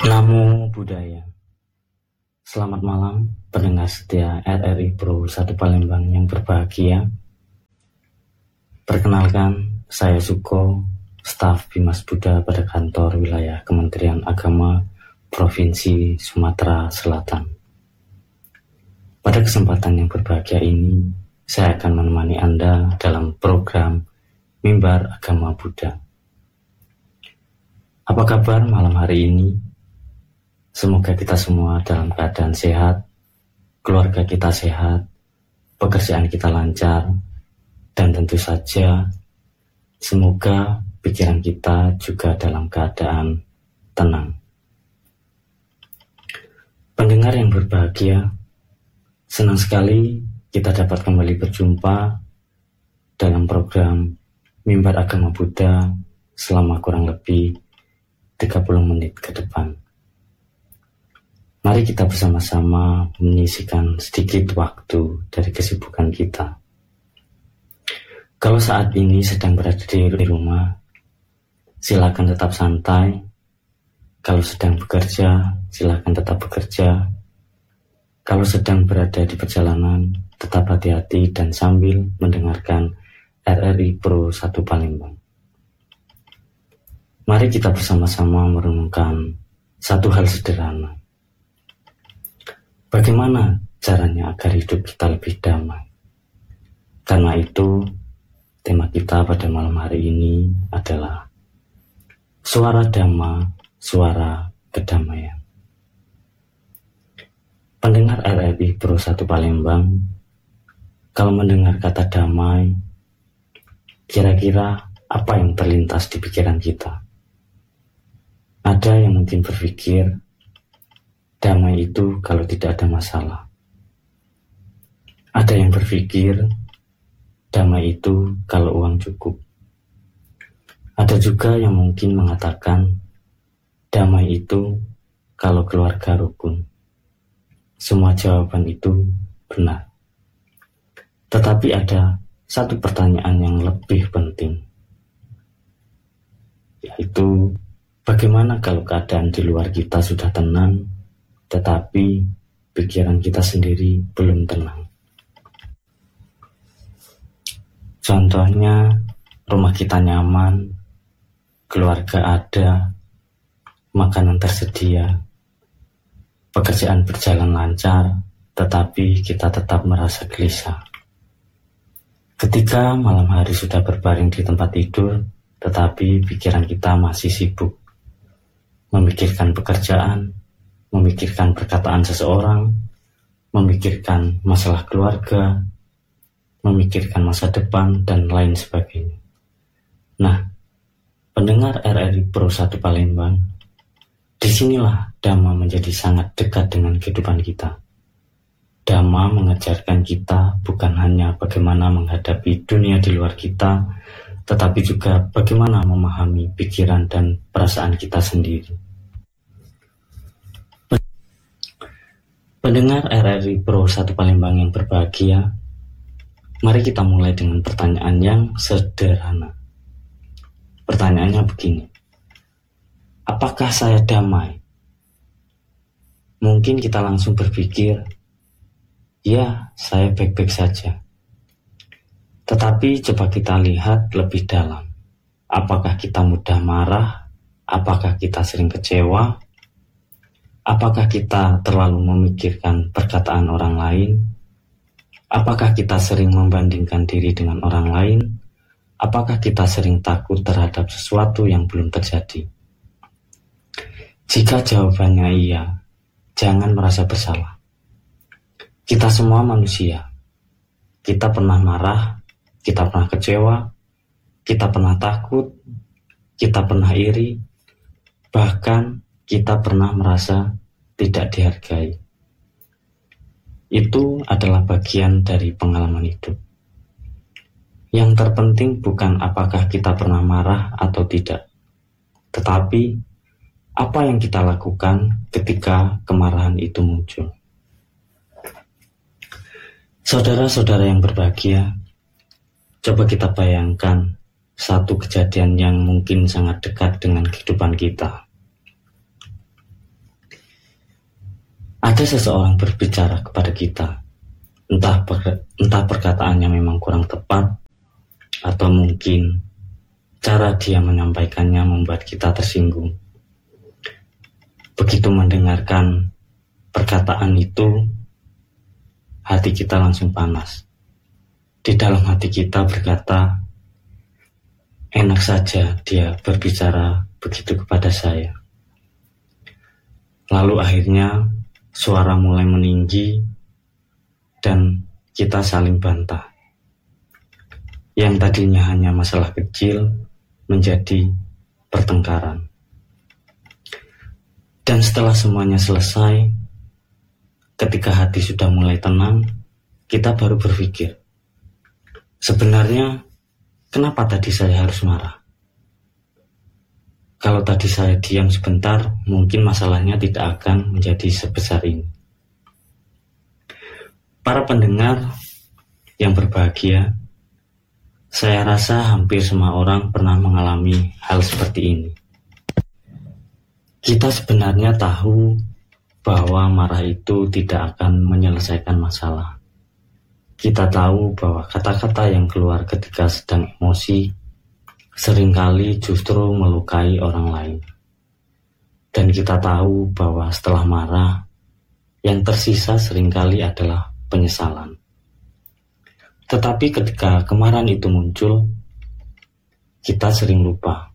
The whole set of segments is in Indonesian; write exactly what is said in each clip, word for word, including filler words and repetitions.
Namo Buddhaya. Selamat malam pendengar setia R R I Pro satu Palembang yang berbahagia. Perkenalkan, saya Suko, staf Bimas Buddha pada kantor wilayah Kementerian Agama Provinsi Sumatera Selatan. Pada kesempatan yang berbahagia ini, saya akan menemani Anda dalam program Mimbar Agama Buddha. Apa kabar malam hari ini? Semoga kita semua dalam keadaan sehat, keluarga kita sehat, pekerjaan kita lancar, dan tentu saja semoga pikiran kita juga dalam keadaan tenang. Pendengar yang berbahagia, senang sekali kita dapat kembali berjumpa dalam program Mimbar Agama Buddha selama kurang lebih tiga puluh menit ke depan. Mari kita bersama-sama menyisihkan sedikit waktu dari kesibukan kita. Kalau saat ini sedang berada di rumah, silakan tetap santai. Kalau sedang bekerja, silakan tetap bekerja. Kalau sedang berada di perjalanan, tetap hati-hati dan sambil mendengarkan R R I Pro satu Palembang. Mari kita bersama-sama merenungkan satu hal sederhana. Bagaimana caranya agar hidup kita lebih damai? Karena itu, tema kita pada malam hari ini adalah Suara Dhamma, Suara Kedamaian. Pendengar R R I Pro satu Palembang, kalau mendengar kata damai, kira-kira apa yang terlintas di pikiran kita? Ada yang mungkin berpikir, damai itu kalau tidak ada masalah. Ada yang berpikir, damai itu kalau uang cukup. Ada juga yang mungkin mengatakan, damai itu kalau keluarga rukun. Semua jawaban itu benar. Tetapi ada satu pertanyaan yang lebih penting, yaitu bagaimana kalau keadaan di luar kita sudah tenang, tetapi pikiran kita sendiri belum tenang. Contohnya, rumah kita nyaman, keluarga ada, makanan tersedia, pekerjaan berjalan lancar, tetapi kita tetap merasa gelisah. Ketika malam hari sudah berbaring di tempat tidur, tetapi pikiran kita masih sibuk memikirkan pekerjaan, memikirkan perkataan seseorang, memikirkan masalah keluarga, memikirkan masa depan, dan lain sebagainya. Nah, pendengar R R I Pro satu Palembang, disinilah Dhamma menjadi sangat dekat dengan kehidupan kita. Dhamma mengajarkan kita bukan hanya bagaimana menghadapi dunia di luar kita, tetapi juga bagaimana memahami pikiran dan perasaan kita sendiri. Pendengar R R I Pro satu Palembang yang berbahagia, mari kita mulai dengan pertanyaan yang sederhana. Pertanyaannya begini, apakah saya damai? Mungkin kita langsung berpikir, ya, saya baik-baik saja. Tetapi coba kita lihat lebih dalam. Apakah kita mudah marah? Apakah kita sering kecewa? Apakah kita terlalu memikirkan perkataan orang lain? Apakah kita sering membandingkan diri dengan orang lain? Apakah kita sering takut terhadap sesuatu yang belum terjadi? Jika jawabannya iya, jangan merasa bersalah. Kita semua manusia. Kita pernah marah, kita pernah kecewa, kita pernah takut, kita pernah iri, bahkan kita pernah merasa tidak dihargai. Itu adalah bagian dari pengalaman hidup. Yang terpenting bukan apakah kita pernah marah atau tidak, tetapi apa yang kita lakukan ketika kemarahan itu muncul. Saudara-saudara yang berbahagia, coba kita bayangkan satu kejadian yang mungkin sangat dekat dengan kehidupan kita. Ada seseorang berbicara kepada kita, entah per, entah perkataannya memang kurang tepat, atau mungkin cara dia menyampaikannya membuat kita tersinggung. Begitu mendengarkan perkataan itu, hati kita langsung panas. Di dalam hati kita berkata, enak saja dia berbicara begitu kepada saya. Lalu akhirnya suara mulai meninggi dan kita saling bantah. Yang tadinya hanya masalah kecil menjadi pertengkaran. Dan setelah semuanya selesai, ketika hati sudah mulai tenang, kita baru berpikir, sebenarnya kenapa tadi saya harus marah? Kalau tadi saya diam sebentar, mungkin masalahnya tidak akan menjadi sebesar ini. Para pendengar yang berbahagia, saya rasa hampir semua orang pernah mengalami hal seperti ini. Kita sebenarnya tahu bahwa marah itu tidak akan menyelesaikan masalah. Kita tahu bahwa kata-kata yang keluar ketika sedang emosi seringkali justru melukai orang lain. Dan kita tahu bahwa setelah marah, yang tersisa seringkali adalah penyesalan. Tetapi ketika kemarahan itu muncul, kita sering lupa.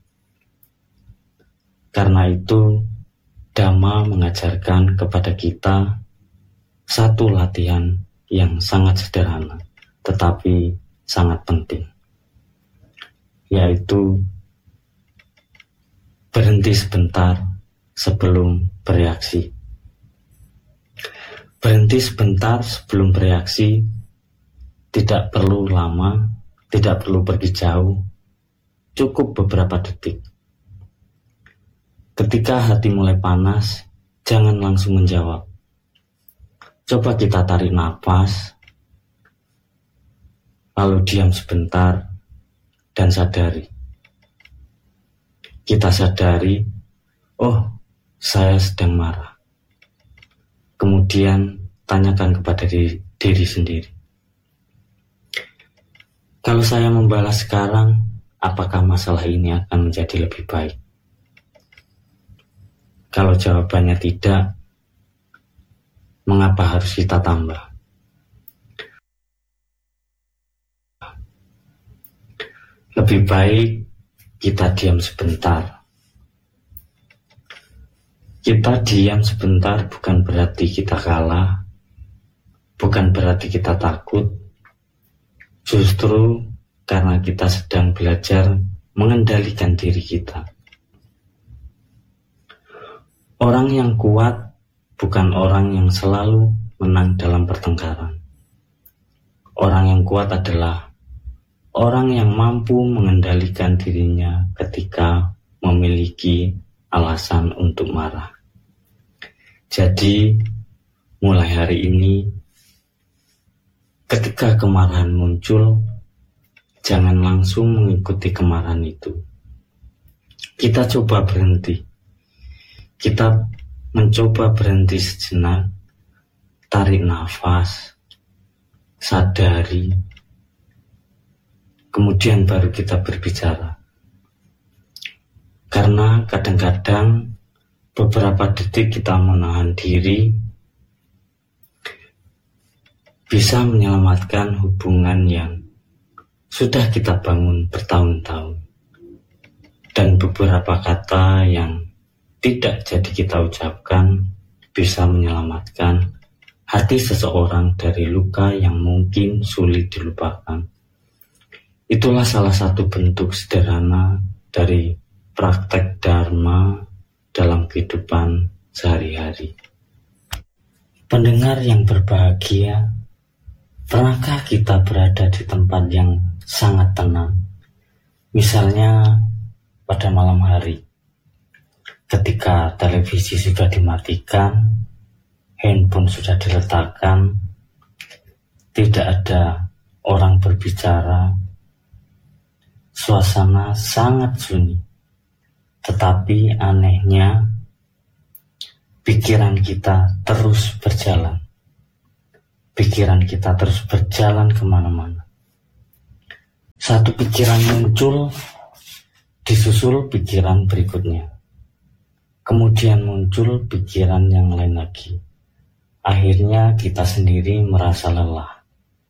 Karena itu, Dhamma mengajarkan kepada kita satu latihan yang sangat sederhana, tetapi sangat penting, yaitu berhenti sebentar sebelum bereaksi. Berhenti sebentar sebelum bereaksi tidak perlu lama, tidak perlu pergi jauh, cukup beberapa detik. Ketika hati mulai panas, jangan langsung menjawab. Coba kita tarik nafas, lalu diam sebentar, dan sadari. Kita sadari, oh, saya sedang marah. Kemudian tanyakan kepada diri, diri sendiri. Kalau saya membalas sekarang, apakah masalah ini akan menjadi lebih baik? Kalau jawabannya tidak, mengapa harus kita tambah? Lebih baik kita diam sebentar. Kita diam sebentar bukan berarti kita kalah, bukan berarti kita takut. Justru karena kita sedang belajar mengendalikan diri kita. Orang yang kuat bukan orang yang selalu menang dalam pertengkaran. Orang yang kuat adalah orang yang mampu mengendalikan dirinya ketika memiliki alasan untuk marah. Jadi, mulai hari ini, ketika kemarahan muncul, jangan langsung mengikuti kemarahan itu. Kita coba berhenti. Kita mencoba berhenti sejenak, tarik nafas, sadari, kemudian baru kita berbicara. Karena kadang-kadang beberapa detik kita menahan diri bisa menyelamatkan hubungan yang sudah kita bangun bertahun-tahun. Dan beberapa kata yang tidak jadi kita ucapkan bisa menyelamatkan hati seseorang dari luka yang mungkin sulit dilupakan. Itulah salah satu bentuk sederhana dari praktek Dharma dalam kehidupan sehari-hari. Pendengar yang berbahagia, pernahkah kita berada di tempat yang sangat tenang? Misalnya pada malam hari, ketika televisi sudah dimatikan, handphone sudah diletakkan, tidak ada orang berbicara, suasana sangat sunyi. Tetapi anehnya, pikiran kita terus berjalan. Pikiran kita terus berjalan kemana-mana. Satu pikiran muncul, disusul pikiran berikutnya. Kemudian muncul pikiran yang lain lagi. Akhirnya kita sendiri merasa lelah.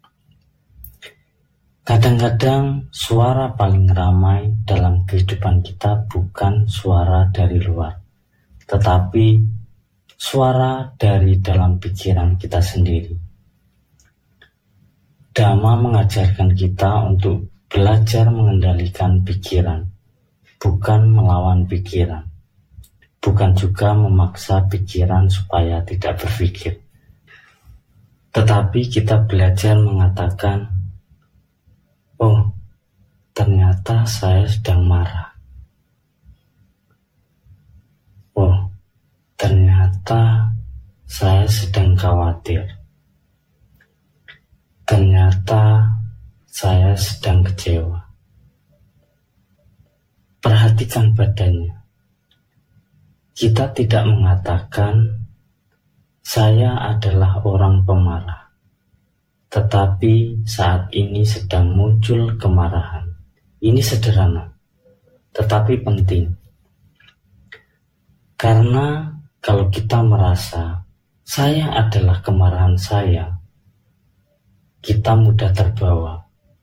Kadang-kadang suara paling ramai dalam kehidupan kita bukan suara dari luar, tetapi suara dari dalam pikiran kita sendiri. Dhamma mengajarkan kita untuk belajar mengendalikan pikiran, bukan melawan pikiran, bukan juga memaksa pikiran supaya tidak berpikir. Tetapi kita belajar mengatakan, oh, ternyata saya sedang marah. Oh, ternyata saya sedang khawatir. Ternyata saya sedang kecewa. Perhatikan badannya. Kita tidak mengatakan saya adalah orang pemarah, tetapi saat ini sedang muncul kemarahan. Ini sederhana, tetapi penting. Karena kalau kita merasa saya adalah kemarahan saya, kita mudah terbawa.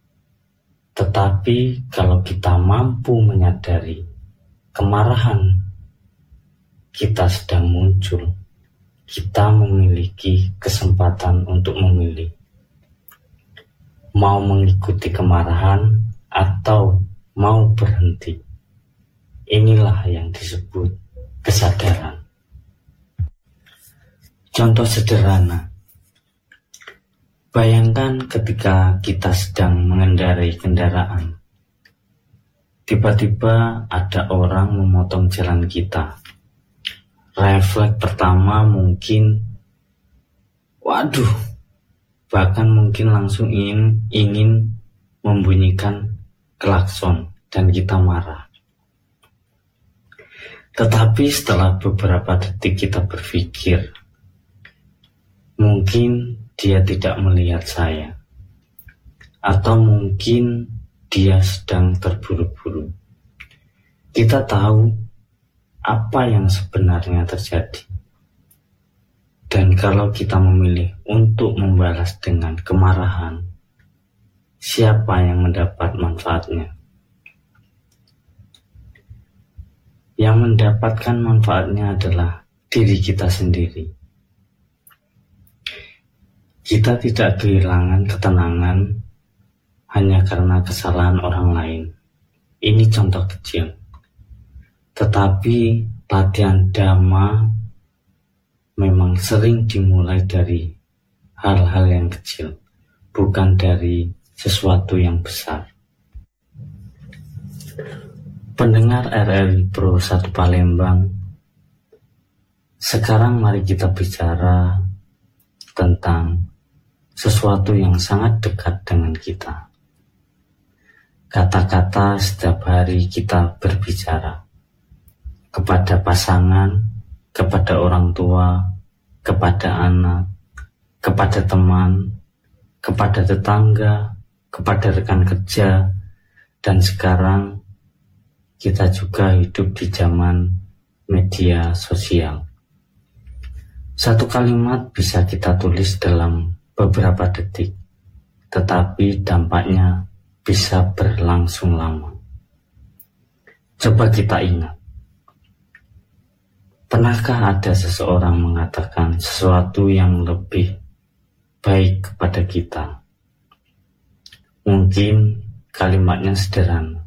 Tetapi kalau kita mampu menyadari kemarahan kita sedang muncul, kita memiliki kesempatan untuk memilih mau mengikuti kemarahan atau mau berhenti. Inilah yang disebut kesadaran. Contoh sederhana, bayangkan ketika kita sedang mengendarai kendaraan, tiba-tiba ada orang memotong jalan kita. Refleks pertama mungkin, waduh, bahkan mungkin langsung ingin, ingin membunyikan klakson dan kita marah. Tetapi setelah beberapa detik kita berpikir, mungkin dia tidak melihat saya, atau mungkin dia sedang terburu-buru. Kita tahu apa yang sebenarnya terjadi. Dan kalau kita memilih untuk membalas dengan kemarahan, siapa yang mendapat manfaatnya? Yang mendapatkan manfaatnya adalah diri kita sendiri. Kita tidak kehilangan ketenangan hanya karena kesalahan orang lain. Ini contoh kecil. Tetapi latihan Dhamma memang sering dimulai dari hal-hal yang kecil, bukan dari sesuatu yang besar. Pendengar R R I Pro satu Palembang, sekarang mari kita bicara tentang sesuatu yang sangat dekat dengan kita. Kata-kata setiap hari kita berbicara kepada pasangan, kepada orang tua, kepada anak, kepada teman, kepada tetangga, kepada rekan kerja, dan sekarang kita juga hidup di zaman media sosial. Satu kalimat bisa kita tulis dalam beberapa detik, tetapi dampaknya bisa berlangsung lama. Coba kita ingat, pernahkah ada seseorang mengatakan sesuatu yang lebih baik kepada kita? Mungkin kalimatnya sederhana,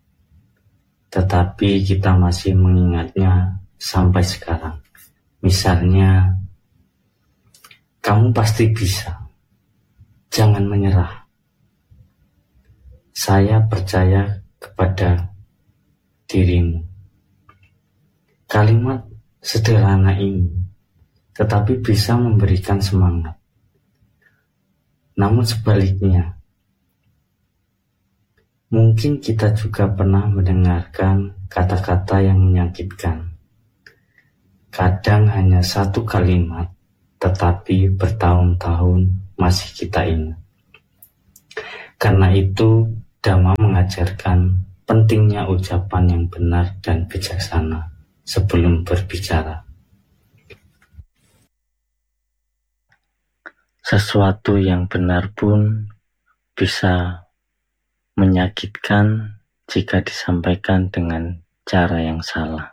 tetapi kita masih mengingatnya sampai sekarang. Misalnya, kamu pasti bisa, jangan menyerah. Saya percaya kepada dirimu. Kalimat sederhana ini, tetapi bisa memberikan semangat. Namun sebaliknya, mungkin kita juga pernah mendengarkan kata-kata yang menyakitkan. kadang hanya satu kalimat, tetapi bertahun-tahun masih kita ingat. Karena itu, Dhamma mengajarkan pentingnya ucapan yang benar dan bijaksana sebelum berbicara. Sesuatu yang benar pun bisa menyakitkan jika disampaikan dengan cara yang salah.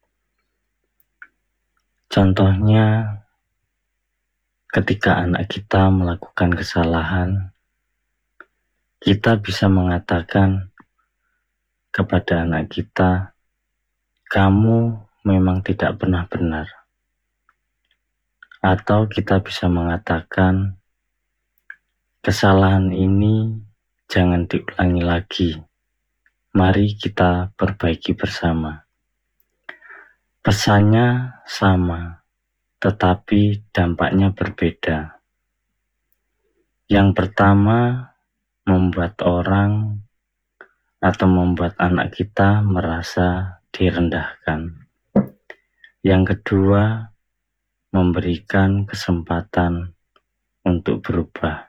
Contohnya, ketika anak kita melakukan kesalahan, kita bisa mengatakan kepada anak kita, "Kamu memang tidak pernah benar." Atau kita bisa mengatakan, "Kesalahan ini jangan diulangi lagi. Mari kita perbaiki bersama." Pesannya sama, tetapi dampaknya berbeda. Yang pertama, membuat orang atau membuat anak kita merasa direndahkan. Yang kedua, memberikan kesempatan untuk berubah.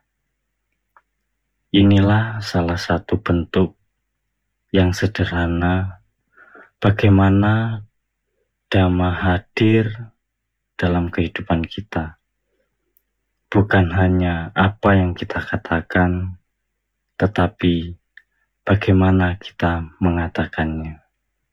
Inilah salah satu bentuk yang sederhana bagaimana Dhamma hadir dalam kehidupan kita. Bukan hanya apa yang kita katakan, tetapi bagaimana kita mengatakannya.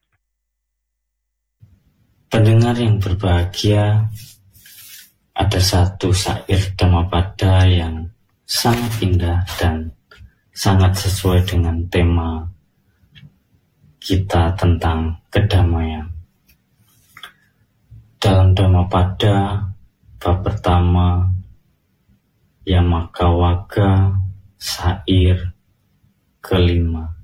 Pendengar yang berbahagia, ada satu syair Dhammapada yang sangat indah dan sangat sesuai dengan tema kita tentang kedamaian. Dalam Dhammapada bab pertama, Yamaka Wagga, syair kelima.